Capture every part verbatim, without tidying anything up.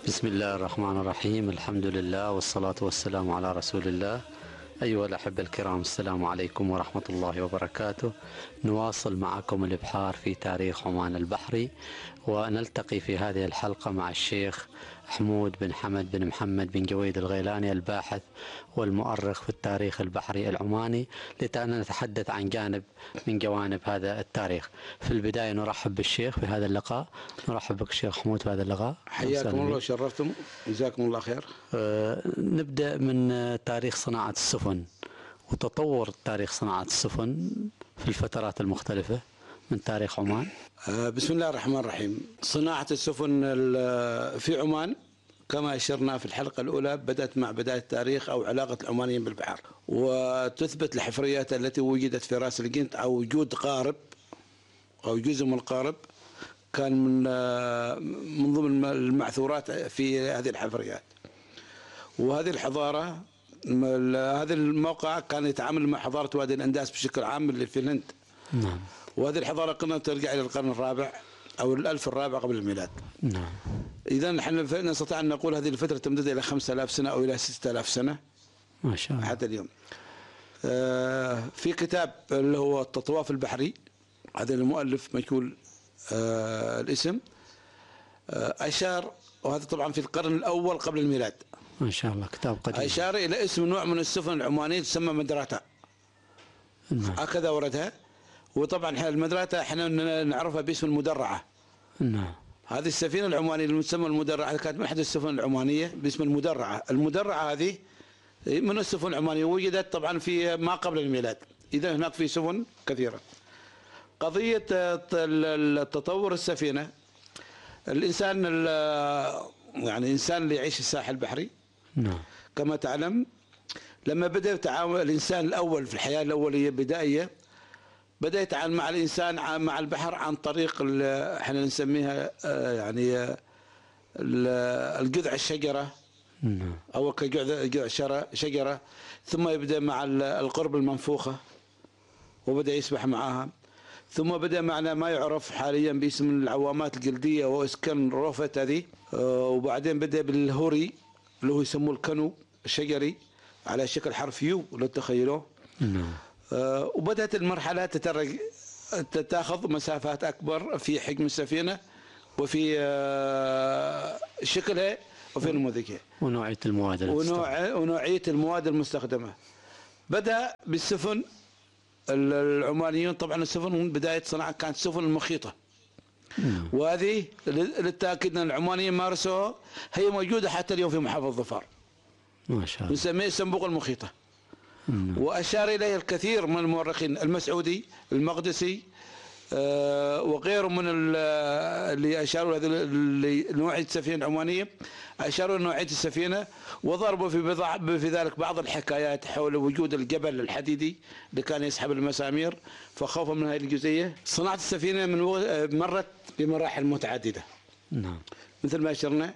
بسم الله الرحمن الرحيم. الحمد لله والصلاة والسلام على رسول الله. أيها الأحبة الكرام، السلام عليكم ورحمة الله وبركاته. نواصل معكم الإبحار في تاريخ عمان البحري، ونلتقي في هذه الحلقة مع الشيخ حمود بن حمد بن محمد بن جويد الغيلاني، الباحث والمؤرخ في التاريخ البحري العماني، لنتحدث عن جانب من جوانب هذا التاريخ. في البداية نرحب بالشيخ في هذا اللقاء. نرحب بك شيخ حمود في هذا اللقاء. حياكم الله وشرفتم، جزاكم الله خير. أه نبدأ من تاريخ صناعة السفن وتطور تاريخ صناعة السفن في الفترات المختلفة من تاريخ عمان. أه بسم الله الرحمن الرحيم. صناعة السفن في عمان كما أشرنا في الحلقة الأولى بدأت مع بداية التاريخ أو علاقة العمانيين بالبحر، وتثبت الحفريات التي وجدت في رأس الجنت أو وجود قارب أو جزء من القارب كان من من ضمن المعثورات في هذه الحفريات. وهذه الحضارة، هذا الموقع كان يتعامل مع حضارة وادي الأنداس بشكل عام اللي في الهند. نعم. وهذه الحضارة قلنا ترجع إلى القرن الرابع أو الألف الرابع قبل الميلاد. نعم. إذا نحن نستطيع أن نقول هذه الفترة تمتد إلى خمسة آلاف سنة أو إلى ستة آلاف سنة ما شاء الله حتى اليوم. آه في كتاب اللي هو التطواف البحري، هذا المؤلف مجهول آه الاسم، آه أشار، وهذا طبعا في القرن الأول قبل الميلاد. ما شاء الله كتاب قديم. أشار إلى اسم نوع من السفن العمانية تسمى مدراتا. نعم. هكذا وردها. وطبعا المدراتا احنا نعرفها باسم المدرعة. نعم. هذه السفينة العمانية المسمى المدرعة كانت من أحد السفن العمانية باسم المدرعة. المدرعة هذه من السفن العمانية، وجدت طبعا في ما قبل الميلاد. إذا هناك في سفن كثيرة. قضية التطور السفينة، الإنسان يعني إنسان اللي يعيش الساحل البحري. نعم. كما تعلم لما بدأ يتعامل الإنسان الأول في الحياة الأولية بدائية، بدأ يتعامل مع الإنسان مع البحر عن طريق احنا نسميها يعني الجذع الشجرة. نعم. أو كجذع شجرة، ثم يبدأ مع القرب المنفوخة وبدأ يسبح معها، ثم بدأ معنا ما يعرف حاليا باسم العوامات الجلدية وإسكان روفت هذه، وبعدين بدأ بالهوري اللي هو يسموه الكنو الشجري على شكل حرف يو لو تخيلوه. نعم. آه وبدأت المرحلة تترج تاخذ مسافات أكبر في حجم السفينة وفي آه شكلها وفي نموذجها ونوعية المواد ونوع ونوعية المواد المستخدمة. بدأ بالسفن العمانيون، طبعا السفن من بداية صناعة كانت السفن المخيطة. نعم. وهذه للتأكيد أن العمانيين مارسوها، هي موجودة حتى اليوم في محافظة ظفار. ما شاء الله. نسميه الصندوق المخيطة. نعم. وأشار إليه الكثير من المؤرخين، المسعودي، المقدسي، أه وغيره من اللي أشاروا لنوعية السفينة العمانية، أشاروا لنوعية السفينة وضربوا في, بضع في ذلك بعض الحكايات حول وجود الجبل الحديدي اللي كان يسحب المسامير، فخوفا من هذه الجزئية صناعة السفينة من مرت بمراحل متعددة. نعم. مثل ما أشرنا.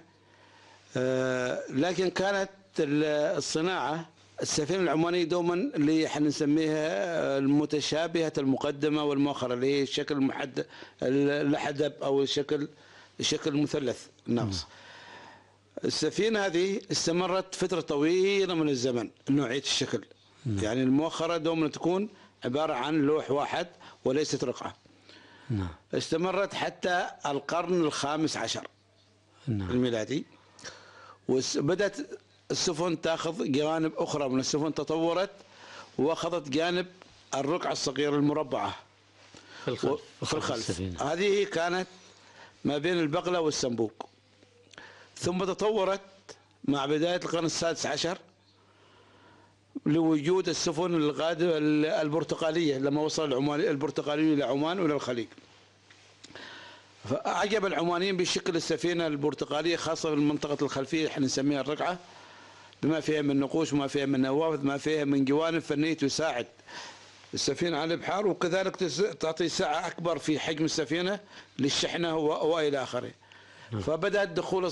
أه لكن كانت الصناعة السفينة العمانية دوما اللي احنا نسميها المتشابهة المقدمة والمؤخرة، اللي هي الشكل المحدد الحدب او الشكل الشكل المثلث الناقص. السفينة هذه استمرت فترة طويلة من الزمن نوعية الشكل. نعم. يعني المؤخرة دوما تكون عبارة عن لوح واحد وليست رقعة. نعم. استمرت حتى القرن الخامس عشر. نعم. الميلادي. وبدأت السفن تأخذ جوانب أخرى من السفن، تطورت وأخذت جانب الرقعة الصغيرة المربعة في الخلف. في الخلف. هذه كانت ما بين البقلة والسنبوق. ثم تطورت مع بداية القرن السادس عشر لوجود السفن القادمة البرتقالية لما وصل العمان البرتقاليين إلى عمان وإلى الخليج. فأعجب العمانيين بشكل السفينة البرتقالية، خاصة في المنطقة الخلفية احنا نسميها الرقعة، بما فيها من نقوش وما فيها من نوافذ، ما فيها من جوانب فنية تساعد السفينة على الإبحار، وكذلك تعطي سعة أكبر في حجم السفينة للشحنة وإلى آخره. فبدأت دخول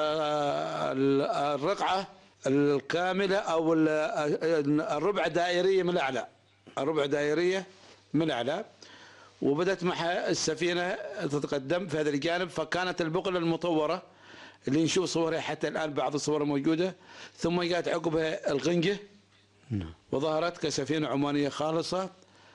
الرقعة الكاملة أو الربع دائرية من الأعلى، الربع دائرية من الأعلى، وبدأت معها السفينة تتقدم في هذا الجانب. فكانت البقلة المطورة اللي نشوف صورها حتى الآن بعض الصور موجودة. ثم جاءت عقبها الغنجة وظهرت كسفينة عمانية خالصة.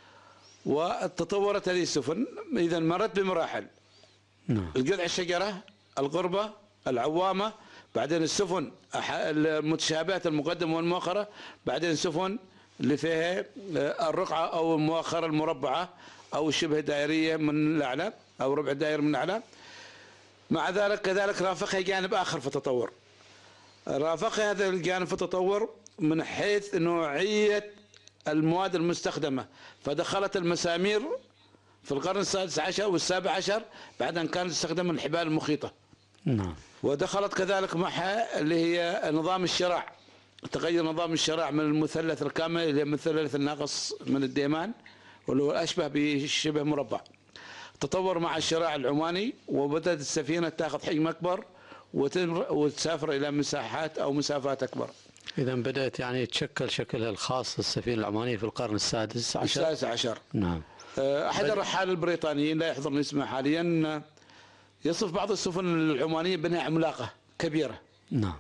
وتطورت هذه السفن إذا مرت بمراحل، القطع الشجرة، الغربة، العوامة، بعدين السفن المتشابهات المقدمة والمؤخرة، بعدين السفن اللي فيها الرقعة أو المؤخرة المربعة أو شبه دائرية من الأعلى أو ربع دائري من الأعلى. مع ذلك كذلك رافقها جانب آخر في التطور، رافقها هذا الجانب في التطور من حيث نوعية المواد المستخدمة، فدخلت المسامير في القرن السادس عشر والسابع عشر بعد أن كانت تستخدم الحبال المخيطة. نعم. ودخلت كذلك معها اللي هي نظام الشراع، تغير نظام الشراع من المثلث الكامل إلى المثلث الناقص من الديمان واللي هو أشبه بشبه مربع. تطور مع الشراع العماني وبدأت السفينة تأخذ حجم أكبر وتسافر إلى مساحات أو مسافات أكبر. إذا بدأت يعني تشكل شكلها الخاص السفينة العمانية في القرن السادس عشر. السادس عشر. نعم. أحد بد... الرحال البريطانيين لا يحضرني اسمه حاليا يصف بعض السفن العمانية بأنها عملاقة كبيرة. نعم.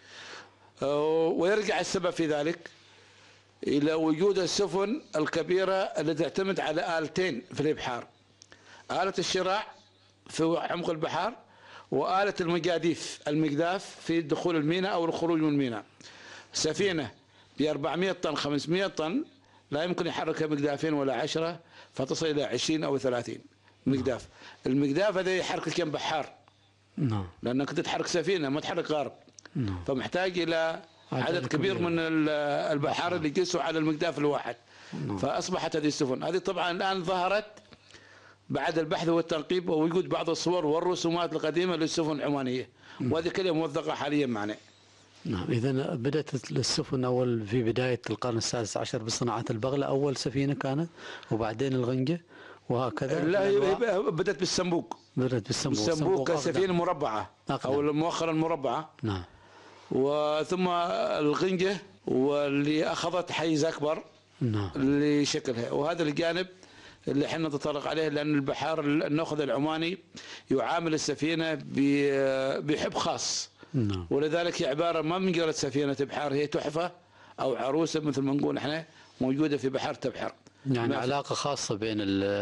ويرجع السبب في ذلك إلى وجود السفن الكبيرة التي تعتمد على آلتين في الإبحار، آلة الشراع في عمق البحار وآلة المجاديف المجداف في دخول الميناء أو الخروج من الميناء. سفينة ب أربعمائة طن خمسمائة طن لا يمكن يحركها مجدافين ولا عشرة، فتصل إلى عشرين أو ثلاثين مجداف. المجداف هذا يحرك كم بحار. نعم. لأنك تتحرك سفينة ما تحرك غارب. نعم. فمحتاج إلى عدد كبير من البحار اللي يقيسوا على المجداف الواحد. نعم. فأصبحت هذه السفن هذه طبعا الآن ظهرت بعد البحث والتنقيب ووجود بعض الصور والرسومات القديمة للسفن العمانية. نعم. وهذه كلها موثقة حاليا معنا. نعم. إذا بدأت السفن أول في بداية القرن السادس عشر بصناعة البغلة، أول سفينة كانت، وبعدين الغنجة وهكذا. لا، بدأت بالسنبوق. بدأت بالسنبوق. بالسنبوق كسفينة مربعة أقدم. أو المؤخرة المربعة. نعم. وثم الغنجة واللي أخذت حيز أكبر. نعم. لشكلها، وهذا الجانب اللي احنا نتطرق عليه لأن البحار الناخذ العماني يعامل السفينة بحب خاص. نعم. ولذلك هي عبارة ما من مجرد سفينة بحار، هي تحفة أو عروسة مثل ما نقول احنا موجودة في بحر تبحر. يعني علاقة خاصة بين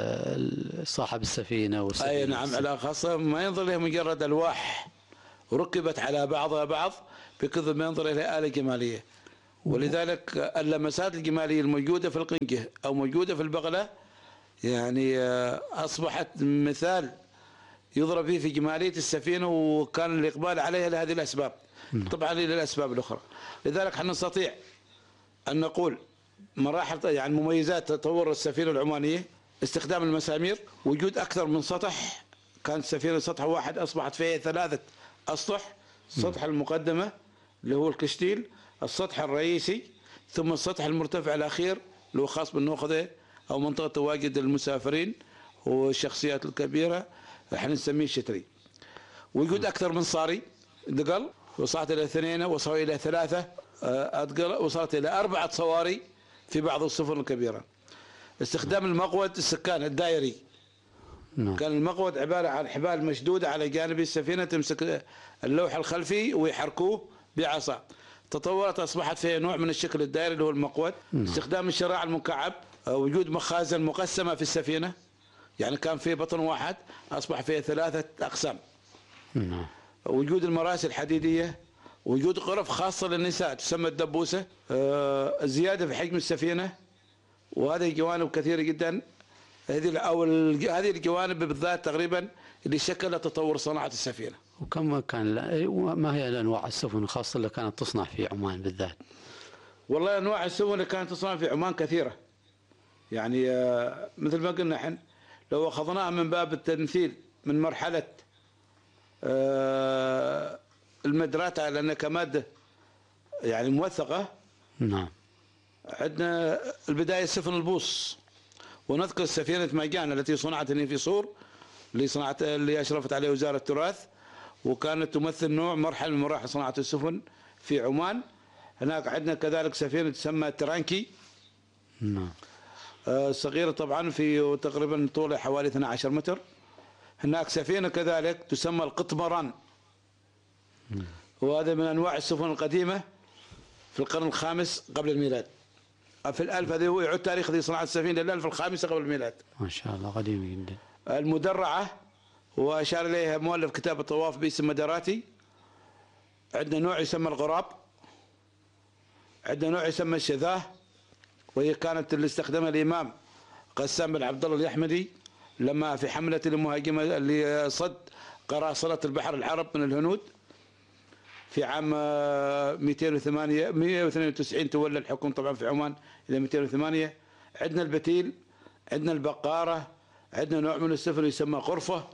صاحب السفينة والسفينة. أي نعم، علاقة خاصة ما ينظر لها مجرد ألواح ركبت على بعضها بعض، بكثر ما ينظر إلى آلة جمالية. ولذلك اللمسات الجمالية الموجودة في القنجة أو موجودة في البغلة يعني أصبحت مثال يضرب فيه في جمالية السفينة، وكان الإقبال عليها لهذه الأسباب. طبعا للأسباب الأخرى. لذلك حنا نستطيع أن نقول مراحل يعني مميزات تطور السفينة العمانية: استخدام المسامير، وجود أكثر من سطح. كانت السفينة سطح واحد أصبحت فيها ثلاثة أسطح: السطح المقدمة اللي هو الكشتيل، السطح الرئيسي، ثم السطح المرتفع الأخير اللي هو خاص بالنوخذة أو منطقة تواجد المسافرين والشخصيات الكبيرة، احنا نسميه الشتري. وجود أكثر من صاري دقل، وصلت إلى اثنين، وصلوا إلى ثلاثة أدقل، وصلت إلى أربعة صواري في بعض السفن الكبيرة. استخدام المقود السكان الدائري. نعم. كان المقود عبارة عن حبال مشدودة على جانب السفينة تمسك اللوح الخلفي ويحركوه بعصا. تطورت أصبحت فيها نوع من الشكل الدائري اللي هو المقود. نعم. استخدام الشراع المكعب، وجود مخازن مقسمة في السفينة، يعني كان في بطن واحد أصبح فيه ثلاثة أقسام. نعم. وجود المراسي الحديدية، وجود غرف خاصة للنساء تسمى الدبوسة، آه زيادة في حجم السفينة، وهذه جوانب كثيرة جدا. هذه أو هذه الجوانب بالذات تقريبا اللي شكلت تطور صناعة السفينة. وكم كان ما هي الأنواع السفن الخاصة اللي كانت تصنع في عمان بالذات؟ والله أنواع السفن اللي كانت تصنع في عمان كثيرة. يعني آه مثل ما قلنا احنا لو أخذناها من باب التمثيل من مرحلة آه المدرات على أنها كمادة يعني موثقة. نعم. عندنا البداية سفن البوص، ونذكر سفينة ماجان التي صنعت في صور اللي صنعت اللي أشرفت عليه وزارة التراث، وكانت تمثل نوع مرحلة من مراحل صناعة السفن في عمان. هناك عندنا كذلك سفينة تسمى ترانكي. نعم. آه صغيرة طبعا، في تقريبا طولها حوالي اثني عشر متر. هناك سفينة كذلك تسمى القطمران. وهذا من أنواع السفن القديمة في القرن الخامس قبل الميلاد. في الألف هذه هو يعد تاريخ ذي صناعة السفينة للألف الخامسة قبل الميلاد. ما شاء الله قديم جدا. المدرعة وأشار إليها مؤلف كتاب الطواف باسم مداراتي. عندنا نوع يسمى الغراب، عندنا نوع يسمى الشذاه، وهي كانت اللي استخدمها الإمام قسام بن عبد الله اليحمدي لما في حملة المهاجمة اللي صد قراصنة البحر العرب من الهنود في عام مئتين وثمانية مئة واثنين وتسعين تولى الحكم طبعا في عمان إلى مئتين وثمانية. عندنا البتيل، عندنا البقارة، عندنا نوع من السفن يسمى غرفة،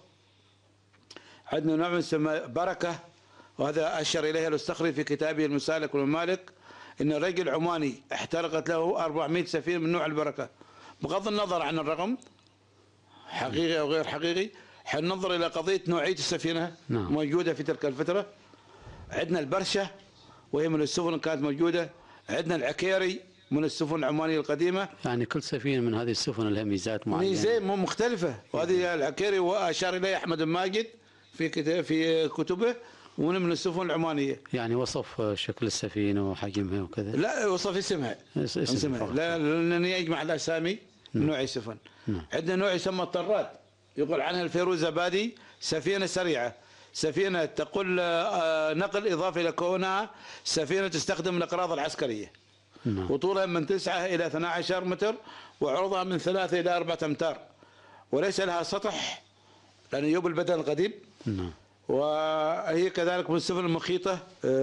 عندنا نوع من يسمى بركة، وهذا أشار إليها الأستخري في كتابه المسالك والممالك إن رجل عماني احترقت له أربعمئة سفينة من نوع البركة. بغض النظر عن الرقم حقيقي أو غير حقيقي، حننظر إلى قضية نوعية السفينة نعم. موجودة في تلك الفترة. عندنا البرشة وهي من السفن كانت موجودة، عندنا العكيري من السفن العمانية القديمة. يعني كل سفينة من هذه السفن لها ميزات معينة، ميزات مختلفة، وهذه العكيري وأشار إليه أحمد بن ماجد في كتاب في كتبه، ومن السفن العمانية. يعني وصف شكل السفينة وحجمها وكذا؟ لا، وصف اسمها اسمها لا، لأن يجمع الأسامي من نوع السفن. عندنا نوع يسمى الطراد، يقول عنها الفيروزابادي سفينة سريعة، سفينة تقول نقل إضافي إلى كونها سفينة تستخدم الأغراض العسكرية. نعم. وطولها من تسعة إلى اثني عشر متر، وعرضها من ثلاثة إلى أربعة أمتار، وليس لها سطح لأن يوب البدن القديم. نعم. وهي كذلك من السفن المخيطة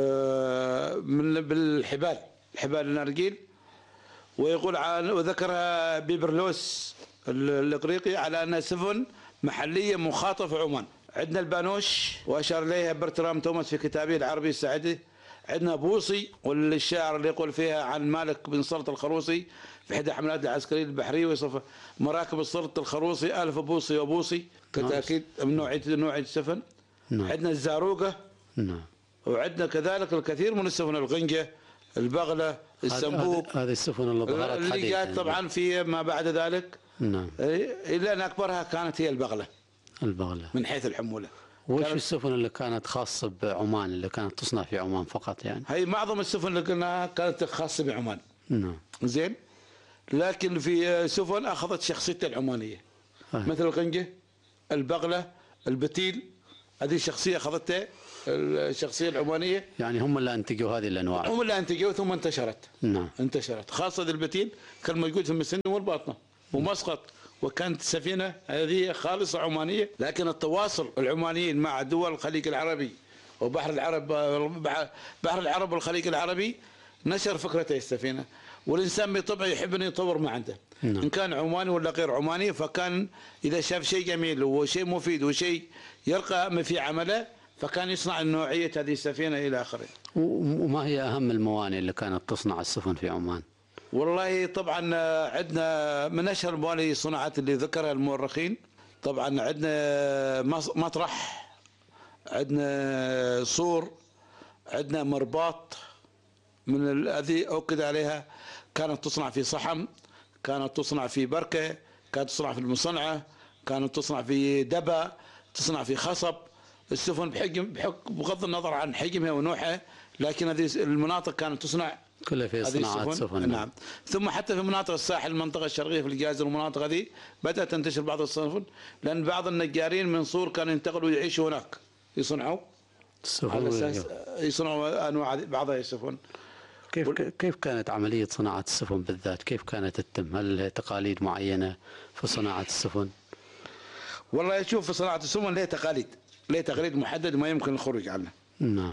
من بالحبال، حبال النرجيل. ويقول عن وذكرها بيبرلوس الإغريقي على أنها سفن محلية مخاطة في عمان. عندنا البانوش وأشار إليها برترام توماس في كتابه العربي السعدي. عندنا بوصي، والشاعر اللي يقول فيها عن مالك بن سلط الخروصي في إحدى حملات العسكرية البحرية ويصف مراكب السلط الخروصي ألف بوصي وبوصي كتأكيد من نوعية نوعية السفن. نعم. عندنا الزاروقة. نعم. وعندنا كذلك الكثير من السفن، الغنجة، البغلة، السنبوق. هذه السفن اللي ظهرت حديثا اللي جاءت طبعا في ما بعد ذلك. نعم. إلا أن أكبرها كانت هي البغلة. البغلة من حيث الحمولة. وش السفن اللي كانت خاصة بعمان اللي كانت تصنع في عمان فقط يعني؟ هي معظم السفن اللي قلناها كانت خاصة بعمان. نعم. زين. لكن في سفن أخذت شخصيتها العمانية. آه. مثل الغنجة، البغلة، البتيل، هذه الشخصية أخذتها الشخصية العمانية. يعني هم اللي أنتجوا هذه الأنواع. هم اللي أنتجوا ثم انتشرت. نعم. انتشرت خاصة البتيل كان موجود في المسن والباطنة ومسقط، وكانت سفينة هذه خالصة عمانية. لكن التواصل العمانيين مع دول الخليج العربي وبحر العرب بحر العرب والخليج العربي نشر فكرة السفينة، والإنسان بطبعه يحب أن يطور ما عنده. نعم. إن كان عماني ولا غير عماني، فكان إذا شاف شيء جميل وشيء مفيد وشيء يرقى في عمله فكان يصنع نوعية هذه السفينة إلى آخره. وما هي أهم الموانئ اللي كانت تصنع السفن في عمان؟ والله طبعا عندنا من أشهر الموانئ الصناعات اللي ذكرها المؤرخين، طبعا عندنا مطرح، عندنا صور، عندنا مرباط من هذه أؤكد عليها كانت تصنع في صحم، كانت تصنع في بركة، كانت تصنع في المصنعة، كانت تصنع في دبا، تصنع في خصب. السفن بحجم بغض النظر عن حجمها ونوعها، لكن هذه المناطق كانت تصنع كلها في صناعات سفن. نعم. ثم حتى في مناطق الساحل، المنطقة الشرقية في الجازر والمناطق هذه بدأت تنتشر بعض السفن، لأن بعض النجارين من صور كانوا ينتقلوا ويعيشوا هناك يصنعوا على أساس يصنعوا أنواع بعض السفن. كيف كيف كانت عملية صناعة السفن بالذات؟ كيف كانت تتم؟ هل لها تقاليد معينة في صناعة السفن؟ والله شوف، في صناعة السفن لها تقاليد، لها تقاليد محدد ما يمكن الخروج عنه. نعم.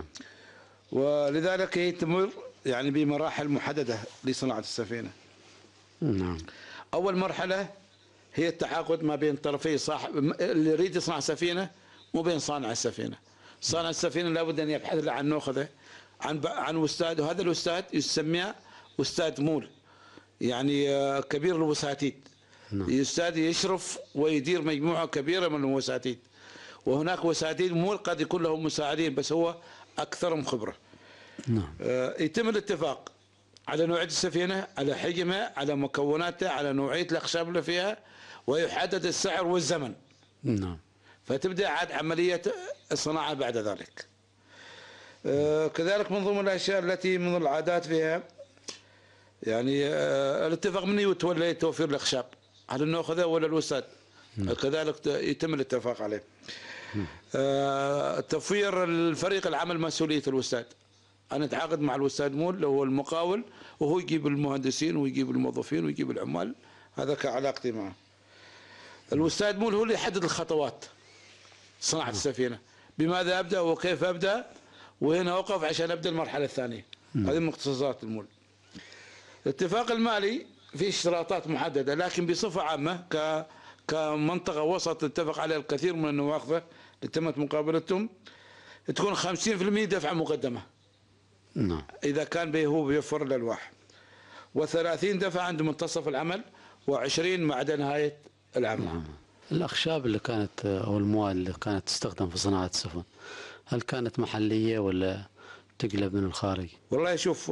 ولذلك هي تمر يعني بمراحل محددة لصناعة السفينة. نعم. أول مرحلة هي التعاقد ما بين طرفي صاحب اللي يريد يصنع سفينة وبين صانع السفينة. صانع السفينة لابد أن يبحث عن نوخذه عن عن أستاذ، وهذا الأستاذ يسميه أستاذ مول، يعني كبير الوساتيد. نعم. أستاذ يشرف ويدير مجموعة كبيرة من الوساتيد، وهناك وساتيد مول قد يكون لهم مساعدين بس هو أكثرهم خبرة. نعم. يتم الاتفاق على نوعية السفينة، على حجمها، على مكوناتها، على نوعية الأخشاب اللي فيها، ويحدد السعر والزمن. نعم. فتبدأ عاد عملية الصناعة بعد ذلك. آه، كذلك من ضمن الأشياء التي من العادات فيها يعني آه، الاتفاق مني وتولي توفير الأخشاب، هل نأخذه ولا الوساد؟ كذلك يتم الاتفاق عليه. آه، توفير الفريق العمل مسؤولية الوساد، أنا أتعاقد مع الوساد مول اللي هو المقاول، وهو يجيب المهندسين ويجيب الموظفين ويجيب العمال، هذا كعلاقتي معه. الوساد مول هو اللي يحدد الخطوات صناعة السفينة، بماذا أبدأ وكيف أبدأ، وهنا أوقف عشان أبدأ المرحلة الثانية. هذه مختصات المول. الاتفاق المالي فيه اشتراطات محددة، لكن بصفة عامة ك كمنطقة وسط اتفق عليها الكثير من النواقضة اللي تمت مقابلتهم، تكون خمسين بالمئة دفعة مقدمة. نعم. إذا كان به هو بيوفر الألواح، وثلاثين دفعة عند منتصف العمل، وعشرين بعد نهاية العمل. نعم. الأخشاب اللي كانت أو المواد اللي كانت تستخدم في صناعة السفن، هل كانت محلية ولا تقلب من الخارج؟ والله شوف،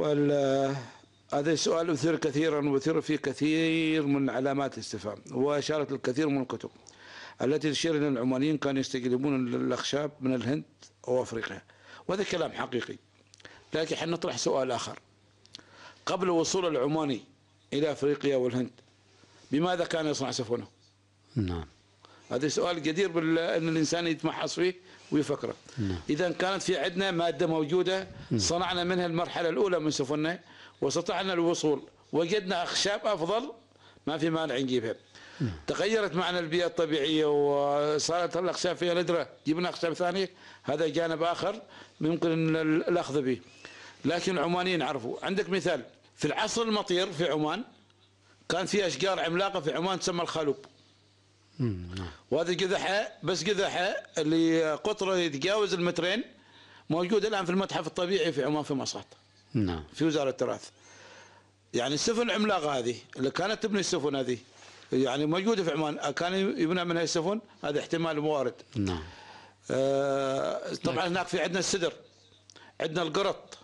هذا السؤال أثير كثيرا وأثير فيه كثير من علامات الاستفهام، وأشارت الكثير من الكتب التي تشير أن العمانيين كانوا يستقلبون الأخشاب من الهند أو أفريقيا، وهذا كلام حقيقي. لكن حنا نطرح سؤال آخر، قبل وصول العماني إلى أفريقيا والهند بماذا كان يصنع سفنه؟ نعم. هذا سؤال جدير بأن الإنسان يتمحص فيه ويفكره. نعم. إذا كانت في عندنا مادة موجودة صنعنا منها المرحلة الأولى من سفننا واستطعنا الوصول، وجدنا أخشاب أفضل، ما في مانع نجيبها. نعم. تغيرت معنا البيئة الطبيعية وصارت الأخشاب فيها ندرة، جبنا أخشاب ثانية، هذا جانب آخر ممكن الأخذ به. لكن العمانيين عرفوا. عندك مثال في العصر المطير في عمان كان في أشجار عملاقة في عمان تسمى الخالوب. وهذا قذحة، بس قذحة اللي قطره يتجاوز المترين، موجود الآن في المتحف الطبيعي في عمان في مصات. نعم. في وزارة التراث. يعني السفن العملاقة هذه اللي كانت تبني السفن هذه يعني موجودة في عمان، كان يبنى منها السفن، هذا احتمال موارد. نعم. آه طبعا هناك في عندنا السدر، عندنا القرط،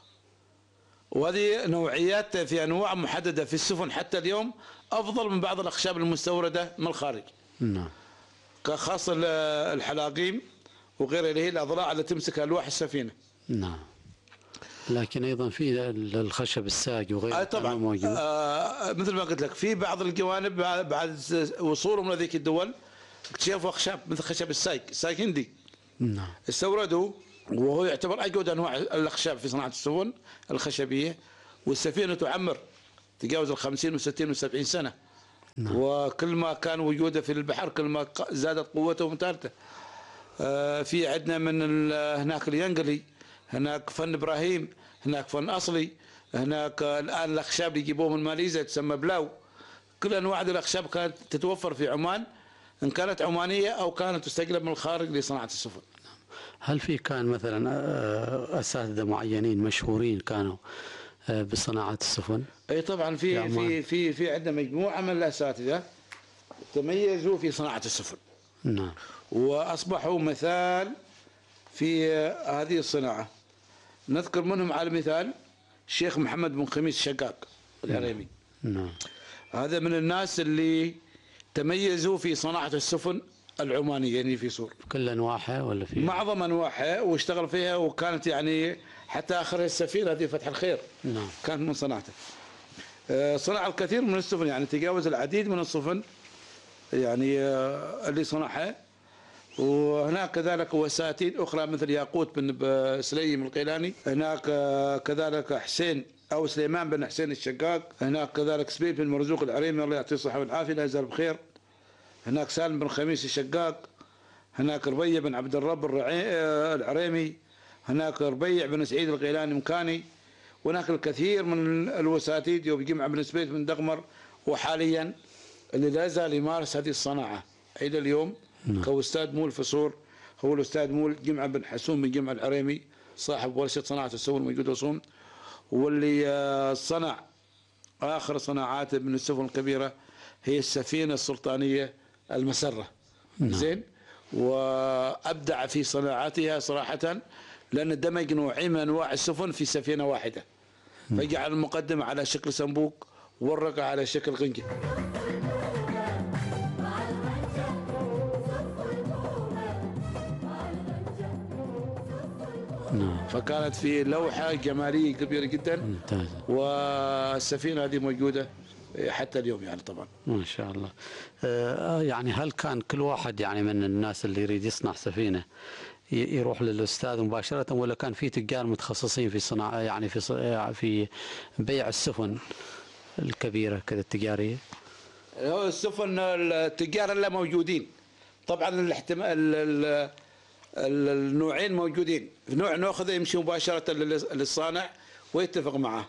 وهذه نوعيات في أنواع محددة في السفن حتى اليوم أفضل من بعض الأخشاب المستوردة من الخارج. نعم. كخاصة الحلاقيم وغيرها اللي هي الأضلاع اللي تمسك ألواح السفينة. نعم. لكن أيضا في الخشب الساج وغيره. آه طبعا موجود. آه مثل ما قلت لك في بعض الجوانب بعد وصولهم لذيك الدول اكتشفوا أخشاب مثل خشب الساج، ساج هندي. نعم. استوردوا، وهو يعتبر أجود أنواع الأخشاب في صناعة السفن الخشبية، والسفينة تعمر تجاوز الخمسين والستين والسبعين سنة. نعم. وكل ما كان وجوده في البحر كل ما زادت قوته ومتانته. آه في عندنا من هناك الينقلي، هناك فن إبراهيم، هناك فن أصلي، هناك الآن الأخشاب اللي يجيبوه من ماليزيا تسمى بلاو. كل أنواع الأخشاب كانت تتوفر في عمان، إن كانت عمانية أو كانت تستقلب من الخارج لصناعة السفن. هل في كان مثلا أساتذة معينين مشهورين كانوا بصناعة السفن؟ اي طبعا في في في في عندنا مجموعة من الأساتذة تميزوا في صناعة السفن. نعم. وأصبحوا مثال في هذه الصناعة. نذكر منهم على المثال الشيخ محمد بن خميس الشقاق العريمي. نعم. هذا من الناس اللي تميزوا في صناعة السفن العمانية يعني في صور. كل أنواعها ولا في؟ معظم أنواعها، واشتغل فيها، وكانت يعني حتى آخر السفينة هذه فتح الخير. نعم. كانت من صناعته. صنع الكثير من السفن، يعني تجاوز العديد من السفن يعني اللي صنعها. وهناك كذلك وساتين أخرى مثل ياقوت بن سليم القيلاني، هناك كذلك حسين أو سليمان بن حسين الشقاق، هناك كذلك سبيل بن مرزوق العريمي الله يعطيه الصحة والعافية لا يزال بخير، هناك سالم بن خميس الشقاق، هناك ربيع بن عبد الرب العريمي، هناك ربيع بن سعيد القيلاني مكاني، وهناك الكثير من الوساتيد وبجمع بن سبيت بن دغمر. وحاليا اللي لا يزال يمارس هذه الصناعة إلى اليوم هو أستاذ مول فصور، هو الأستاذ مول جمعة بن حسون بن جمعة العريمي صاحب ورشة صناعة السفن موجود وصوم، واللي صنع آخر صناعاته من السفن الكبيرة هي السفينة السلطانية المسرة. زين. وأبدع في صناعاتها صراحة، لأن دمج نوعين من أنواع السفن في سفينة واحدة، فجعل المقدمة على شكل صنبوق والرقة على شكل غنجة. نعم. فكانت في لوحة جمالية كبيرة جدا. ممتاز. والسفينة هذه موجودة حتى اليوم يعني طبعا. ما شاء الله. آه يعني هل كان كل واحد يعني من الناس اللي يريد يصنع سفينة يروح للأستاذ مباشرة، ولا كان في تجار متخصصين في صناعة يعني في في بيع السفن الكبيرة كذا التجارية؟ هو السفن التجار اللي موجودين طبعا، الاحتمال النوعين موجودين، نوع ناخذه يمشي مباشرة للصانع ويتفق معه،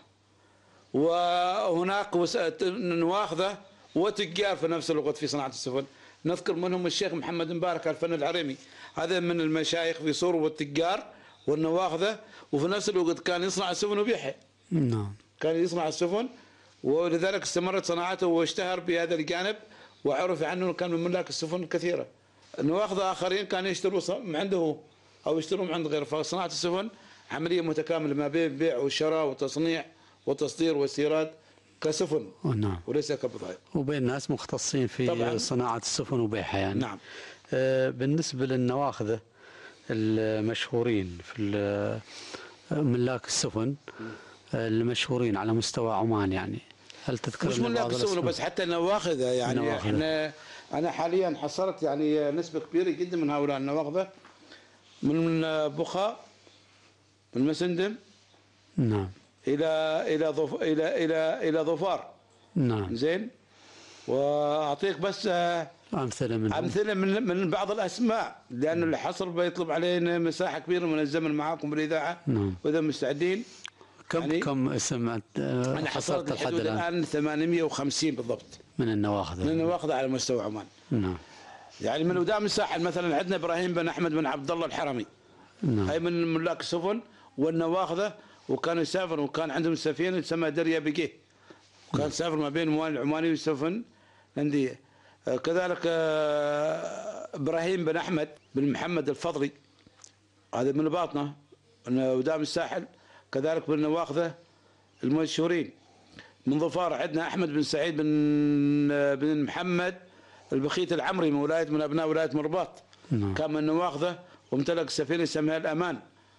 وهناك نواخذه وتجار في نفس الوقت في صناعة السفن. نذكر منهم الشيخ محمد مبارك الفن العريمي، هذا من المشايخ في صور والتجار والنواخذه، وفي نفس الوقت كان يصنع السفن وبيعها. نعم. كان يصنع السفن، ولذلك استمرت صناعته واشتهر بهذا الجانب، وعرف عنه كان من ملاك السفن كثيرة. النواخذه آخرين كانوا يشتروا من عنده أو يشتروا من عند غيره، فصناعة السفن عملية متكاملة ما بين بيع وشراء وتصنيع وتصدير واستيراد كسفن. نعم. وليس كبضائع. وبين ناس مختصين في طبعاً صناعة السفن وبيعها يعني. نعم. آه بالنسبة للنواخذة المشهورين في ملاك السفن المشهورين على مستوى عمان، يعني هل تذكر؟ مش ملاك السفن بس، حتى النواخذة يعني النواخذة. احنا أنا حاليا حصلت يعني نسبة كبيرة جدا من هؤلاء النواخذة، من بخاء، من مسندم. نعم. الى الى ظف... الى الى الى ظفار. نعم. زين. واعطيك بس امثله من امثله من من بعض الاسماء، لان الحصر بيطلب علينا مساحه كبيره من الزمن معاكم بالاذاعه. نعم. واذا مستعدين. كم يعني كم اسم انا حصلت لحد الان الان ثمانمئة وخمسين بالضبط من النواخذ. من النواخذ على مستوى عمان. نعم. يعني من قدام الساحل مثلا عندنا ابراهيم بن احمد بن عبد الله الحرمي. نعم. هاي من ملاك السفن والنواخذه، وكان يسافر وكان عندهم سفينه تسمى دريا بقيه، وكان يسافر ما بين الموانئ العمانيه والسفن الانديه. كذلك ابراهيم بن احمد بن محمد الفضلي، هذا من باطنه قدام الساحل، كذلك من النواخذه المشهورين. من ظفار عندنا احمد بن سعيد بن بن محمد البخيت العمري، من ولايه من ابناء ولايه مرباط. نعم. كان من النواخذه وامتلك سفينه اسمها الامان.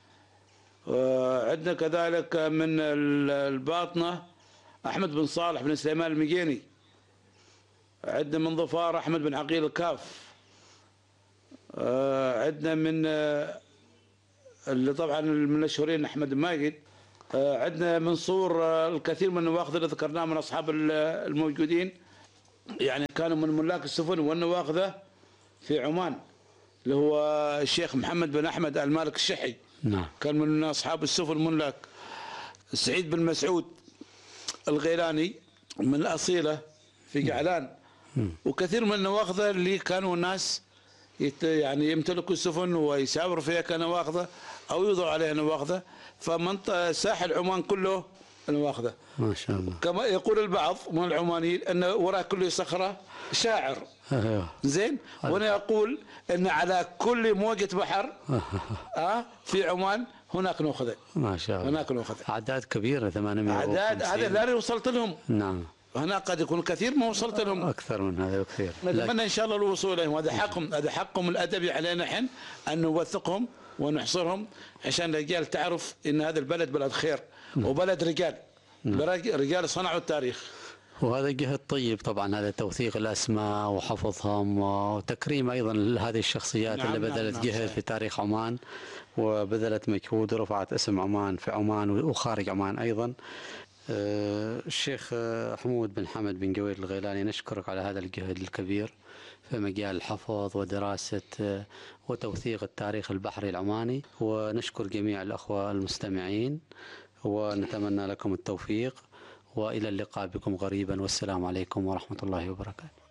عندنا كذلك من الباطنة أحمد بن صالح بن سليمان المجيني. عندنا من ظفار أحمد بن عقيل الكاف. عندنا من اللي طبعا من المشهورين أحمد بن ماجد. عندنا من صور الكثير من النواخذ اللي ذكرناه من أصحاب الموجودين، يعني كانوا من ملاك السفن والنواخذة في عمان، اللي هو الشيخ محمد بن أحمد المالك الشحي. نعم. كان من أصحاب السفن ملاك. سعيد بن مسعود الغيلاني من الأصيلة في قعلان. وكثير من النواخذة اللي كانوا الناس يعني يمتلكوا السفن ويسافروا فيها كنواخذة أو يوضعوا عليها نواخذة، فمنطقة ساحل عمان كله نواخذة. ما شاء الله. كما يقول البعض من العمانيين أن وراء كل صخرة شاعر. أيوه. زين. وانا اقول ان على كل موجة بحر اه في عمان هناك نوخذة. ما شاء الله. هناك نوخذة. اعداد كبيرة ثمانمئة وخمسين. اعداد هذا لا وصلت لهم. نعم. هناك قد يكون كثير ما وصلت لهم. اكثر من هذا بكثير. نتمنى ان شاء الله الوصول اليهم، هذا حقهم، هذا حقهم الادبي علينا نحن ان نوثقهم ونحصرهم، عشان الرجال تعرف ان هذا البلد بلد خير وبلد رجال. رجال صنعوا التاريخ. وهذا جهد طيب طبعا، هذا توثيق الأسماء وحفظهم وتكريم أيضا لهذه الشخصيات. نعم. اللي بذلت نعم. جهد نعم. في تاريخ عمان، وبذلت مجهود ورفعت اسم عمان في عمان وخارج عمان أيضا. الشيخ حمود بن حمد بن جوير الغيلاني، نشكرك على هذا الجهد الكبير في مجال الحفظ ودراسة وتوثيق التاريخ البحري العماني، ونشكر جميع الأخوة المستمعين ونتمنى لكم التوفيق، وإلى اللقاء بكم قريبا، والسلام عليكم ورحمة الله وبركاته.